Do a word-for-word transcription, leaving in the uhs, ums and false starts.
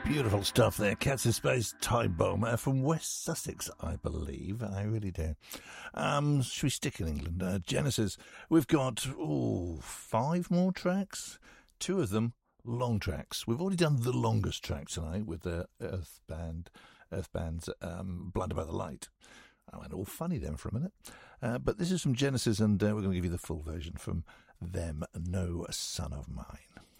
Beautiful stuff there. Cats in Space, Ty Bowman from West Sussex, I believe. I really do. Um, should we stick in England? Uh, Genesis. We've got, oh, five more tracks. Two of them long tracks. We've already done the longest track tonight with the Earth Band, Earth Band's um, Blind About the Light. I went all funny then for a minute. Uh, but this is from Genesis, and uh, we're going to give you the full version from them, No Son of Mine.